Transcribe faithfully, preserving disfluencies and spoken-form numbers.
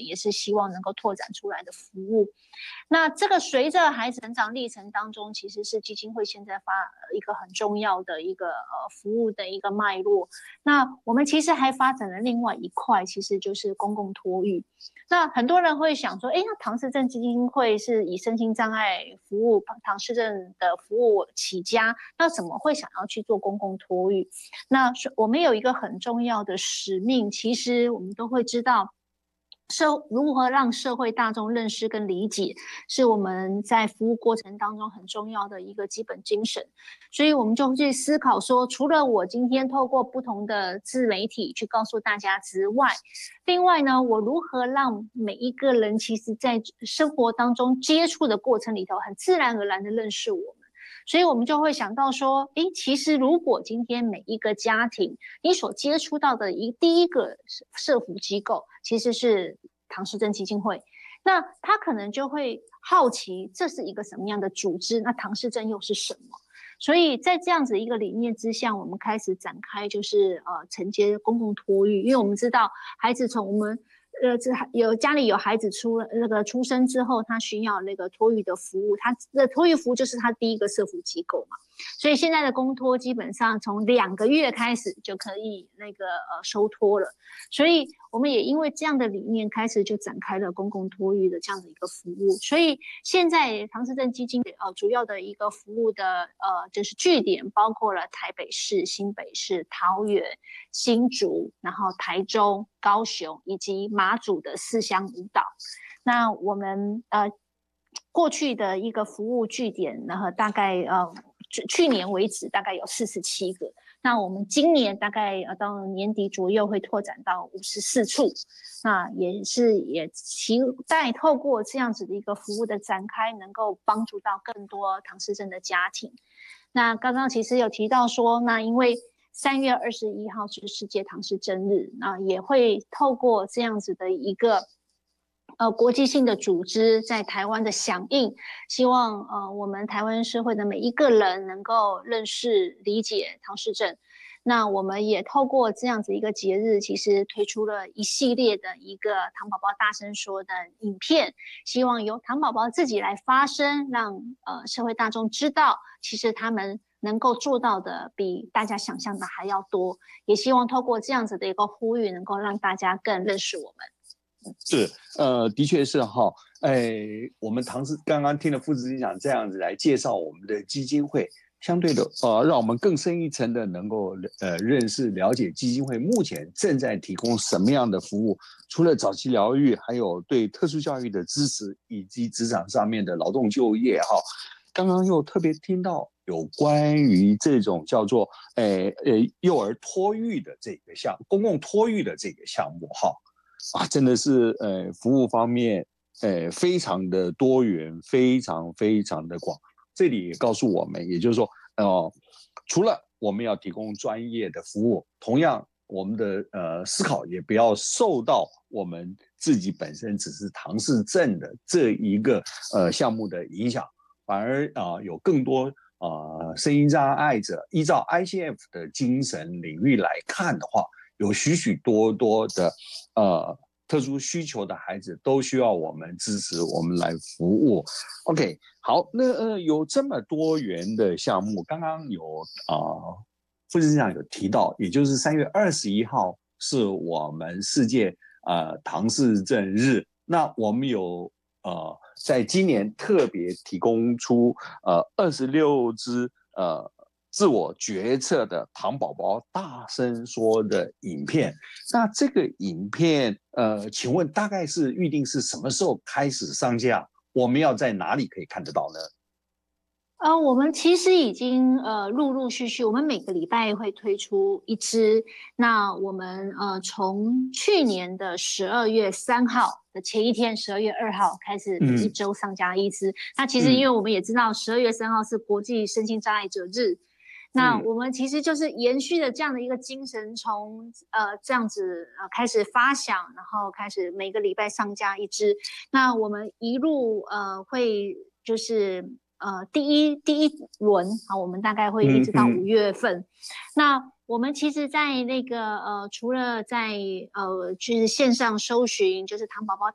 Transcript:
也是希望能够拓展出来的服务。那这个随着孩子成长历程当中，其实是基金会现在发一个很重要的一个呃服务的一个脉络。那我们其实还发展了另外一块，其实就是公共托育。那很多人会想说，哎，那唐氏症基金会是以身心障碍服务、唐氏症的服务起家，那怎么会想要去做公共托育？那我们有一个很重要的使命，其实我们都会知道。社如何让社会大众认识跟理解，是我们在服务过程当中很重要的一个基本精神。所以我们就去思考说，除了我今天透过不同的自媒体去告诉大家之外，另外呢，我如何让每一个人其实在生活当中接触的过程里头，很自然而然的认识我们。所以我们就会想到说，诶，其实如果今天每一个家庭你所接触到的一第一个社福机构其实是唐氏症基金会，那他可能就会好奇这是一个什么样的组织，那唐氏症又是什么？所以在这样子一个理念之下，我们开始展开就是呃承接公共托育，因为我们知道孩子从我们呃，这有家里有孩子出那个出生之后，他需要那个托育的服务，他的托育服务就是他第一个社福机构嘛，所以现在的公托基本上从两个月开始就可以那个呃收托了，所以我们也因为这样的理念开始就展开了公共托育的这样的一个服务，所以现在唐氏症基金呃主要的一个服务的呃就是据点包括了台北市、新北市、桃园、新竹，然后台中、高雄以及马祖的四乡五岛。那我们呃过去的一个服务据点，然后大概呃去年为止大概有四十七个。那我们今年大概呃到年底左右会拓展到五十四处，那也是也期待透过这样子的一个服务的展开，能够帮助到更多唐氏症的家庭。那刚刚其实有提到说，那因为三月二十一号是世界唐氏症日，那也会透过这样子的一个呃国际性的组织在台湾的响应，希望呃我们台湾社会的每一个人能够认识理解唐氏症。那我们也透过这样子一个节日，其实推出了一系列的一个唐宝宝大声说的影片，希望由唐宝宝自己来发声，让呃社会大众知道，其实他们能够做到的比大家想象的还要多，也希望透过这样子的一个呼吁，能够让大家更认识我们。 是，呃，的确是哈，哎，我们唐氏刚刚听了副执行长这样子来介绍我们的基金会，相对的，呃，让我们更深一层的能够呃认识了解基金会目前正在提供什么样的服务，除了早期疗愈，还有对特殊教育的支持，以及职场上面的劳动就业哈。刚刚又特别听到有关于这种叫做呃呃幼儿托育的这个项公共托育的这个项目哈。啊，真的是呃，服务方面，呃，非常的多元，非常非常的广。这里也告诉我们，也就是说，呃，除了我们要提供专业的服务，同样我们的呃思考也不要受到我们自己本身只是唐氏症的这一个呃项目的影响，反而啊、呃、有更多啊、呃、身心障碍者依照 I C F 的精神领域来看的话。有许许多多的呃特殊需求的孩子都需要我们支持，我们来服务。OK， 好，那呃有这么多元的项目，刚刚有啊、呃、副执行长有提到，也就是三月二十一号是我们世界呃唐氏症日，那我们有呃在今年特别提供出呃二十六支呃。自我决策的唐宝宝大声说的影片，那这个影片，呃，请问大概是预定是什么时候开始上架？我们要在哪里可以看得到呢？ 呃，我们其实已经呃陆陆续续，我们每个礼拜会推出一支。那我们呃从去年的十二月三号的前一天，十二月二号开始每一周上架一支。嗯、那其实因为我们也知道，十二月三号是国际身心障碍者日。那我们其实就是延续的这样的一个精神，从呃这样子呃开始发想，然后开始每个礼拜上架一支。那我们一路呃会就是呃第一第一轮啊，我们大概会一直到五月份。嗯嗯那我们其实，在那个呃除了在呃就是线上搜寻，就是唐宝宝